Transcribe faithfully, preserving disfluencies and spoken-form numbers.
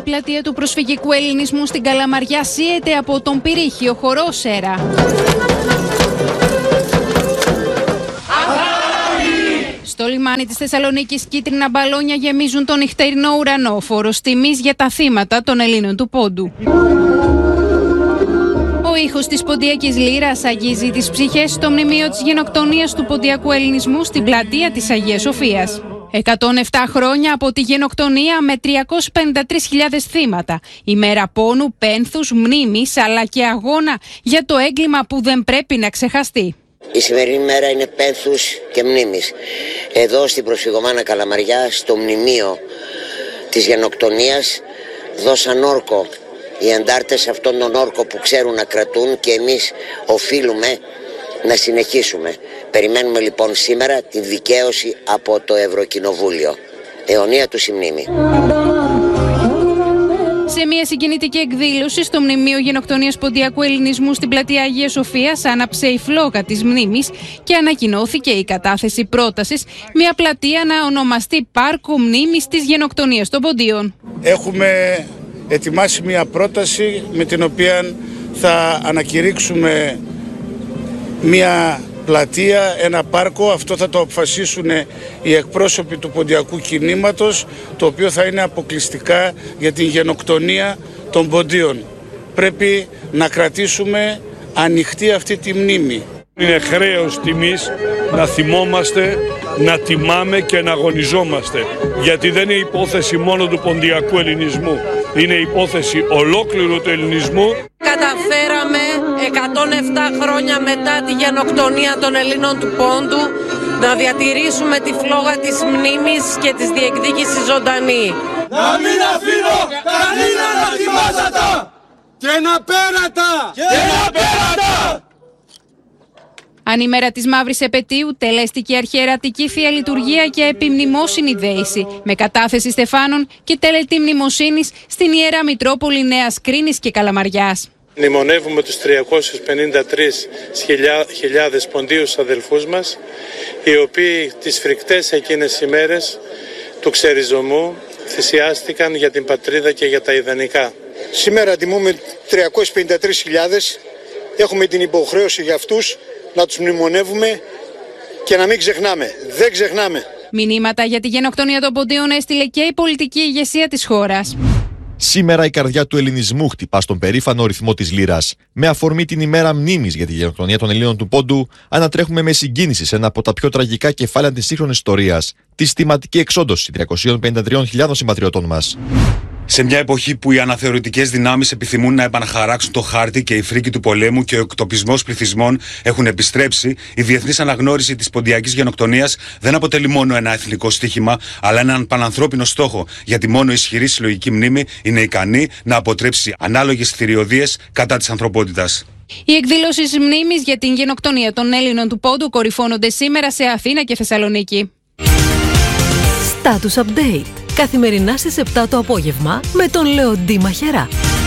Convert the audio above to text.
πλατεία του προσφυγικού ελληνισμού στην Καλαμαριά σύεται από τον πυρήχιο χορό Σέρα. Στο λιμάνι της Θεσσαλονίκης κίτρινα μπαλόνια γεμίζουν τον νυχτερινό ουρανό, φόρος τιμής για τα θύματα των Ελλήνων του Πόντου. Ο ήχος της ποντιακής λύρας αγγίζει τις ψυχές στο μνημείο της γενοκτονίας του ποντιακού ελληνισμού στην πλατεία της Αγίας Σοφίας. εκατόν επτά χρόνια από τη γενοκτονία με τριακόσιες πενήντα τρεις χιλιάδες θύματα. Ημέρα πόνου, πένθους, μνήμης αλλά και αγώνα για το έγκλημα που δεν πρέπει να ξεχαστεί. Η σημερινή μέρα είναι πένθους και μνήμης. Εδώ στην προσφυγωμάνα Καλαμαριά, στο μνημείο της γενοκτονίας, δώσαν όρκο οι αντάρτες, αυτόν τον όρκο που ξέρουν να κρατούν, και εμείς οφείλουμε να συνεχίσουμε. Περιμένουμε λοιπόν σήμερα τη δικαίωση από το Ευρωκοινοβούλιο. Αιωνία του η μνήμη. Σε μια συγκινητική εκδήλωση στο Μνημείο Γενοκτονίας Ποντιακού Ελληνισμού στην πλατεία Αγίας Σοφίας άναψε η φλόγα της μνήμης και ανακοινώθηκε η κατάθεση πρότασης μια πλατεία να ονομαστεί Πάρκο Μνήμης της Γενοκτονίας των Ποντίων. Έχουμε ετοιμάσει μια πρόταση με την οποία θα ανακηρύξουμε μια πλατεία, ένα πάρκο. Αυτό θα το αποφασίσουν οι εκπρόσωποι του ποντιακού κινήματος, το οποίο θα είναι αποκλειστικά για την γενοκτονία των ποντίων. Πρέπει να κρατήσουμε ανοιχτή αυτή τη μνήμη. Είναι χρέος τιμής να θυμόμαστε, να τιμάμε και να αγωνιζόμαστε. Γιατί δεν είναι υπόθεση μόνο του ποντιακού ελληνισμού. Είναι υπόθεση ολόκληρου του ελληνισμού. Καταφέραμε εκατόν επτά χρόνια μετά τη γενοκτονία των Ελλήνων του Πόντου να διατηρήσουμε τη φλόγα της μνήμης και της διεκδίκησης ζωντανή. Να μην αφήνω κανένα να θυμάσατα και να πέρατα και να πέρατα. Αν η μέρα της μαύρης επετείου τελέστηκε αρχιερατική θεία λειτουργία και επιμνημόσυνη δέηση με κατάθεση στεφάνων και τελετή μνημοσύνης στην Ιερά Μητρόπολη Νέας Κρίνης και Καλαμαριάς. Μνημονεύουμε τους τριακόσιες πενήντα τρεις χιλιάδες ποντίους αδελφούς μας, οι οποίοι τις φρικτές εκείνες ημέρες του ξεριζωμού θυσιάστηκαν για την πατρίδα και για τα ιδανικά. Σήμερα τιμούμε τριακόσιες πενήντα τρεις χιλιάδες, έχουμε την υποχρέωση για αυτούς να τους μνημονεύουμε και να μην ξεχνάμε. Δεν ξεχνάμε. Μηνύματα για τη γενοκτονία των ποντίων έστειλε και η πολιτική ηγεσία της χώρας. Σήμερα η καρδιά του ελληνισμού χτυπά στον περήφανο ρυθμό της λύρας. Με αφορμή την ημέρα μνήμης για τη γενοκτονία των Ελλήνων του Πόντου, ανατρέχουμε με συγκίνηση σε ένα από τα πιο τραγικά κεφάλαια της σύγχρονης ιστορίας, τη θυματική εξόντωση τριακόσιες πενήντα τρεις χιλιάδες συμπατριωτών μας. Σε μια εποχή που οι αναθεωρητικές δυνάμεις επιθυμούν να επαναχαράξουν το χάρτη και η φρίκη του πολέμου και ο εκτοπισμός πληθυσμών έχουν επιστρέψει, η διεθνής αναγνώριση της ποντιακής γενοκτονίας δεν αποτελεί μόνο ένα εθνικό στίχημα, αλλά έναν πανανθρώπινο στόχο, γιατί μόνο η ισχυρή συλλογική μνήμη είναι ικανή να αποτρέψει ανάλογες θηριωδίες κατά της ανθρωπότητας. Οι εκδηλώσεις μνήμης για την γενοκτονία των Έλληνων του Πόντου κορυφώνονται σήμερα σε Αθήνα και Θεσσαλονίκη. Status Update. Καθημερινά στις επτά το απόγευμα με τον Λεοντή Μαχερά.